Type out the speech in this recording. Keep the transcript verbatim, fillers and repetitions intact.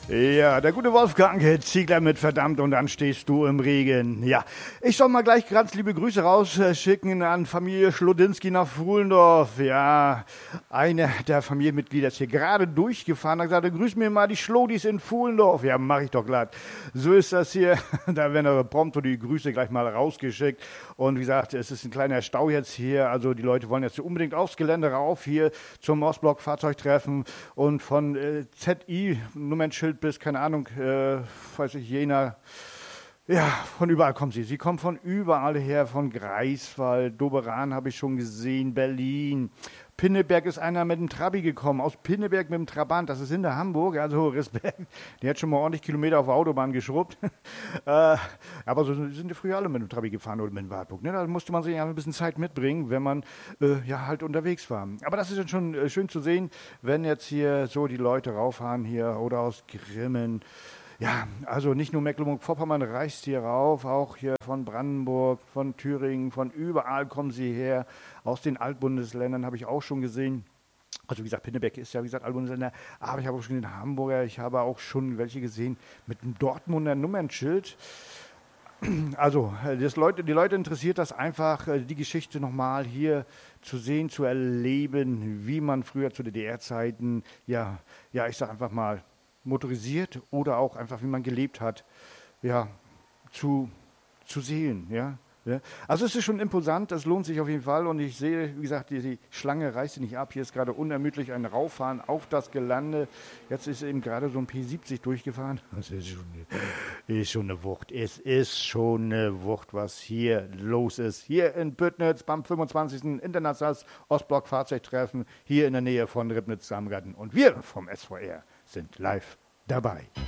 Ja, der gute Wolfgang Ziegler mit verdammt und dann stehst du im Regen. Ja, ich soll mal gleich ganz liebe Grüße rausschicken an Familie Schlodinski nach Fuhlendorf. Ja, eine der Familienmitglieder ist hier gerade durchgefahren, hat gesagt, grüß mir mal die Schlodis in Fuhlendorf. Ja, mach ich doch glatt. So ist das hier. Da werden aber prompt die Grüße gleich mal rausgeschickt. Und wie gesagt, es ist ein kleiner Stau jetzt hier. Also die Leute wollen jetzt unbedingt aufs Gelände rauf hier zum Ostblock Fahrzeugtreffen und von äh, Z I Nummernschild bis, keine Ahnung, äh, weiß ich, Jena. Ja, von überall kommen sie. Sie kommen von überall her, von Greifswald, Doberan habe ich schon gesehen, Berlin. Pinneberg ist einer mit dem Trabi gekommen, aus Pinneberg mit dem Trabant, das ist hinter Hamburg, also Respekt. Der hat schon mal ordentlich Kilometer auf der Autobahn geschrubbt. äh, aber so sind die früher alle mit dem Trabi gefahren oder mit dem Wartburg. Ne? Da musste man sich ja ein bisschen Zeit mitbringen, wenn man äh, ja halt unterwegs war. Aber das ist jetzt schon äh, schön zu sehen, wenn jetzt hier so die Leute rauffahren hier oder aus Grimmen. Ja, also nicht nur Mecklenburg-Vorpommern reist hier rauf, auch hier von Brandenburg, von Thüringen, von überall kommen sie her. Aus den Altbundesländern habe ich auch schon gesehen. Also wie gesagt, Pinneberg ist ja wie gesagt Altbundesländer, aber ich habe auch schon den Hamburger, ich habe auch schon welche gesehen mit einem Dortmunder Nummernschild. Also das Leute, die Leute interessiert das einfach, die Geschichte nochmal hier zu sehen, zu erleben, wie man früher zu D D R-Zeiten, ja, ja, ich sage einfach mal, motorisiert oder auch einfach, wie man gelebt hat, ja, zu, zu sehen, ja. ja. Also es ist schon imposant, das lohnt sich auf jeden Fall und ich sehe, wie gesagt, die, die Schlange reißt nicht ab, hier ist gerade unermüdlich ein Rauffahren auf das Gelände, jetzt ist eben gerade so ein P siebzig durchgefahren, das ist schon, ist schon eine Wucht, es ist schon eine Wucht, was hier los ist, hier in Büttnitz beim fünfundzwanzigsten Internationales Ostblock Fahrzeugtreffen, hier in der Nähe von Ribnitz-Samgarten und wir vom S V R sind live dabei.